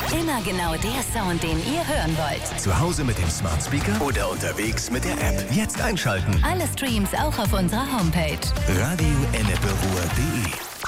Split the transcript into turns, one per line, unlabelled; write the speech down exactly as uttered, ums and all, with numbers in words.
Immer genau der Sound, den ihr hören wollt.
Zu Hause mit dem Smart Speaker oder unterwegs mit der App. Jetzt einschalten.
Alle Streams auch auf unserer Homepage.
Radio Ennepe Ruhr punkt de